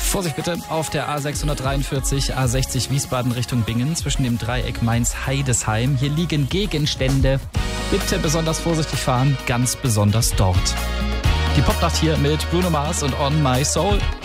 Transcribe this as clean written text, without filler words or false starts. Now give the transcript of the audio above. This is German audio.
Vorsicht bitte auf der A643, A60 Wiesbaden Richtung Bingen zwischen dem Dreieck Mainz-Heidesheim. Hier liegen Gegenstände. Bitte besonders vorsichtig fahren, ganz besonders dort. Die Popnacht hier mit Bruno Mars und On My Soul.